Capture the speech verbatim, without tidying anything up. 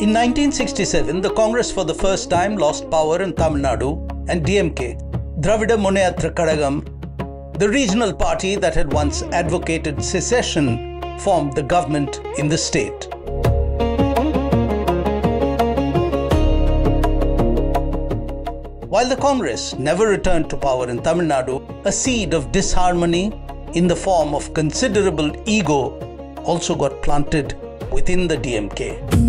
In nineteen sixty-seven, the Congress for the first time lost power in Tamil Nadu, and D M K, Dravida Munnetra Kazhagam, the regional party that had once advocated secession, formed the government in the state. While the Congress never returned to power in Tamil Nadu, a seed of disharmony in the form of considerable ego also got planted within the D M K.